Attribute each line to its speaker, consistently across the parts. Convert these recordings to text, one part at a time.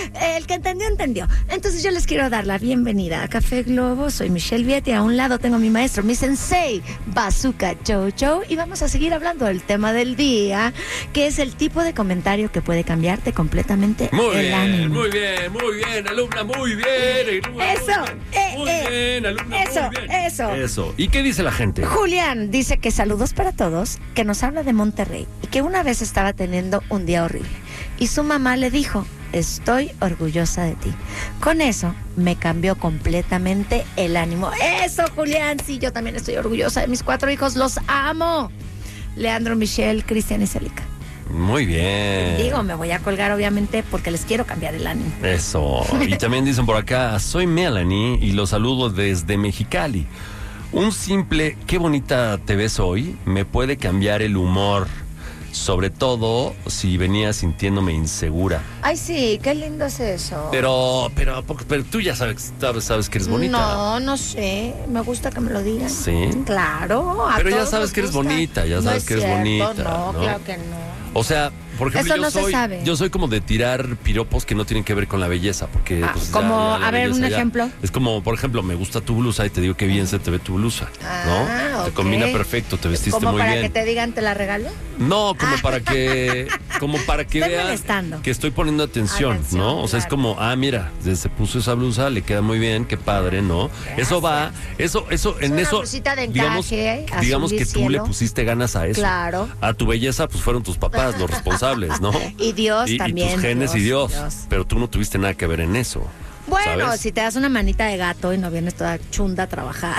Speaker 1: El que entendió, entendió. Entonces yo les quiero dar la bienvenida a Café Globo. Soy Michelle Vieti. A un lado tengo a mi maestro, mi sensei, Bazooka Jojo. Y vamos a seguir hablando del tema del día, que es el tipo de comentario que puede cambiarte completamente el ánimo.
Speaker 2: Muy bien, alumna, muy bien.
Speaker 1: Eso,
Speaker 2: Muy bien, alumna,
Speaker 1: eso,
Speaker 2: muy bien.
Speaker 1: eso.
Speaker 2: ¿Y qué dice la gente?
Speaker 1: Julián dice que saludos para todos, que nos habla de Monterrey y que una vez estaba teniendo un día horrible y su mamá le dijo: estoy orgullosa de ti. Con eso me cambió completamente el ánimo. Eso, Julián, sí, yo también estoy orgullosa de mis 4 hijos, los amo. Leandro, Michelle, Cristian y Celica.
Speaker 2: Muy bien.
Speaker 1: Digo, me voy a colgar obviamente porque les quiero cambiar el ánimo.
Speaker 2: Eso. Y también dicen por acá, soy Melanie y los saludo desde Mexicali. Un simple, qué bonita te ves hoy, me puede cambiar el humor. Sobre todo si venía sintiéndome insegura.
Speaker 1: Ay, sí, qué lindo es eso.
Speaker 2: Pero tú ya sabes que eres bonita.
Speaker 1: No sé. Me gusta que me lo digan.
Speaker 2: Sí.
Speaker 1: Claro.
Speaker 2: Pero ya sabes que eres bonita, ya sabes que eres bonita.
Speaker 1: No, claro que no.
Speaker 2: O sea, por ejemplo,
Speaker 1: Eso no se sabe.
Speaker 2: yo soy como de tirar piropos que no tienen que ver con la belleza, porque
Speaker 1: como, a ver, un ejemplo.
Speaker 2: Es como, por ejemplo, me gusta tu blusa y te digo que bien se te ve tu blusa, ¿no? Te combina perfecto, te vestiste muy bien.
Speaker 1: ¿Como para que te digan te la regalo?
Speaker 2: No, como para que vean que estoy poniendo atención, ¿no? O sea,
Speaker 1: claro.
Speaker 2: es como, mira, se puso esa blusa, le queda muy bien, qué padre, ¿no?
Speaker 1: Gracias.
Speaker 2: Eso va, en
Speaker 1: una
Speaker 2: eso,
Speaker 1: blusita de encaje,
Speaker 2: digamos
Speaker 1: azul y
Speaker 2: que tú
Speaker 1: cielo.
Speaker 2: le pusiste ganas a eso.
Speaker 1: Claro.
Speaker 2: A tu belleza, pues fueron tus papás los responsables, ¿no?
Speaker 1: Y Dios también.
Speaker 2: Y tus genes y Dios.
Speaker 1: Dios.
Speaker 2: Pero tú no tuviste nada que ver en eso.
Speaker 1: Bueno,
Speaker 2: ¿sabes?
Speaker 1: si te das una manita de gato y no vienes toda chunda a trabajar.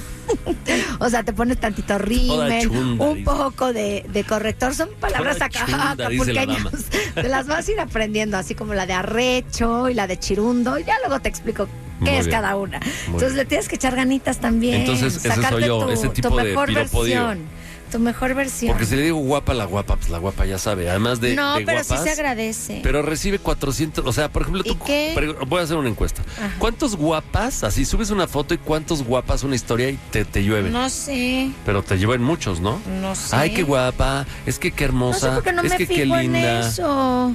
Speaker 1: O sea, te pones tantito rímel, un poco de corrector. Son palabras acapulqueñas. Te las vas a ir aprendiendo, así como la de arrecho y la de chirundo. Ya luego te explico qué es cada una. Entonces le tienes que echar ganitas también.
Speaker 2: Entonces, ese soy yo, ese tipo
Speaker 1: tu
Speaker 2: de
Speaker 1: mejor
Speaker 2: piropo
Speaker 1: versión. Tu mejor versión.
Speaker 2: Porque si le digo guapa, pues la guapa ya sabe. Además de
Speaker 1: No, pero
Speaker 2: guapas,
Speaker 1: sí se agradece.
Speaker 2: Pero recibe 400, o sea, por ejemplo,
Speaker 1: ¿Y qué?
Speaker 2: Voy a hacer una encuesta.
Speaker 1: Ajá.
Speaker 2: ¿Cuántos guapas, así subes una foto y cuántos guapas una historia y te llueven?
Speaker 1: No sé.
Speaker 2: Pero te llueven muchos, ¿no?
Speaker 1: No sé.
Speaker 2: Ay, qué guapa, es que qué hermosa,
Speaker 1: No sé por qué no
Speaker 2: es
Speaker 1: me
Speaker 2: que qué
Speaker 1: fijo
Speaker 2: linda.
Speaker 1: en eso.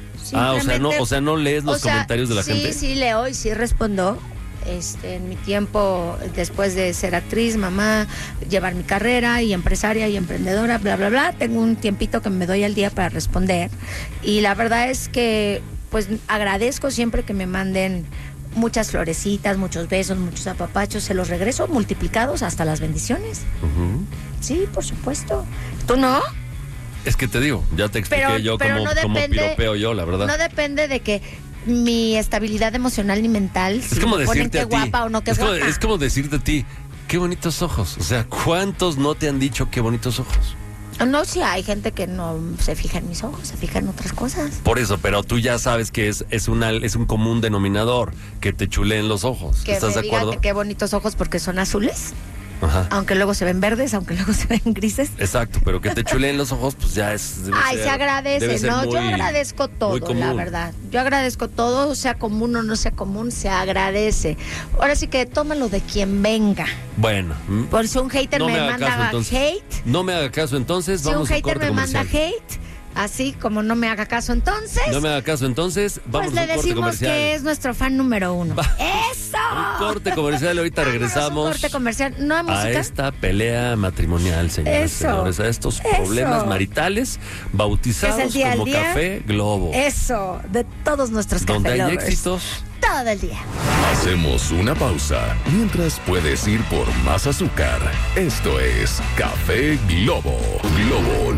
Speaker 2: O sea, no lees los comentarios de la gente.
Speaker 1: Sí, leo y sí respondo. En mi tiempo, después de ser actriz, mamá, llevar mi carrera y empresaria y emprendedora, bla, bla, bla, tengo un tiempito que me doy al día para responder. Y la verdad es que, pues, agradezco siempre que me manden muchas florecitas, muchos besos, muchos apapachos. Se los regreso multiplicados hasta las bendiciones.
Speaker 2: Uh-huh.
Speaker 1: Sí, por supuesto. ¿Tú no?
Speaker 2: Es que te digo, ya te expliqué yo cómo piropeo yo, la verdad.
Speaker 1: No depende de que mi estabilidad emocional ni mental,
Speaker 2: es como decirte a ti,
Speaker 1: guapa o no, qué guapa.
Speaker 2: Es como decirte a ti, qué bonitos ojos. O sea, ¿cuántos no te han dicho qué bonitos ojos?
Speaker 1: No, sí hay gente que no se fija en mis ojos, se fija en otras cosas.
Speaker 2: Por eso, pero tú ya sabes que es un común denominador, que te chuleen los ojos.
Speaker 1: Que
Speaker 2: ¿Estás
Speaker 1: me
Speaker 2: de acuerdo?
Speaker 1: digan que qué bonitos ojos porque son azules.
Speaker 2: Ajá.
Speaker 1: Aunque luego se ven verdes, aunque luego se ven grises.
Speaker 2: Exacto, pero que te chuleen los ojos, pues ya es...
Speaker 1: Se agradece, ¿no? Yo agradezco todo, la verdad. Yo agradezco todo, sea común o no sea común, se agradece. Ahora sí que tómalo de quien venga.
Speaker 2: Bueno.
Speaker 1: Por si un hater me manda hate.
Speaker 2: No me haga caso entonces,
Speaker 1: si
Speaker 2: vamos a
Speaker 1: un hater me manda hate, así como no me haga caso entonces.
Speaker 2: No me haga caso entonces, vamos
Speaker 1: pues
Speaker 2: a un corte comercial.
Speaker 1: Pues le decimos que es nuestro fan número 1. ¡Eso!
Speaker 2: Un corte comercial, ahorita regresamos.
Speaker 1: Un corte comercial, ¿no hay música?
Speaker 2: A esta pelea matrimonial, señoras y señores, a estos problemas maritales bautizados como Café Globo.
Speaker 1: Eso, de todos nuestros café
Speaker 2: donde hay
Speaker 1: lovers.
Speaker 2: éxitos
Speaker 1: todo el día.
Speaker 3: Hacemos una pausa mientras puedes ir por más azúcar. Esto es Café Globo. Globo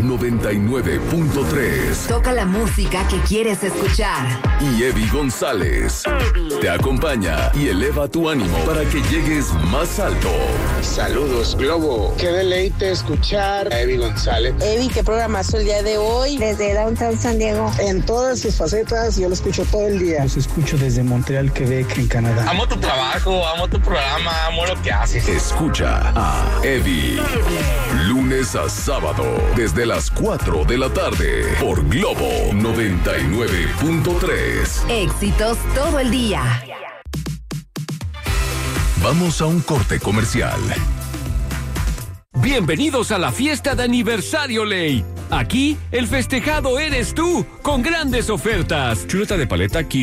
Speaker 3: 99.3.
Speaker 4: Toca la música que quieres escuchar.
Speaker 3: Y Evi González te acompaña y eleva tu ánimo para que llegues más alto.
Speaker 5: Saludos, Globo. Qué deleite escuchar a Evi González.
Speaker 6: Evi, ¿qué programazo el día de hoy?
Speaker 7: Desde Downtown San Diego.
Speaker 8: En todas sus facetas, yo lo escucho todo el día.
Speaker 9: Los escucho desde Montreal, Quebec, en Canadá.
Speaker 10: Amo tu trabajo, amo tu programa, amo lo que haces.
Speaker 3: Escucha a Evi. Lunes a sábado, desde las 4 de la tarde, por Globo 99.3.
Speaker 4: Éxitos todo el día.
Speaker 3: Vamos a un corte comercial.
Speaker 11: Bienvenidos a la fiesta de aniversario Ley. Aquí, el festejado eres tú, con grandes ofertas.
Speaker 3: Chuleta de paleta aquí.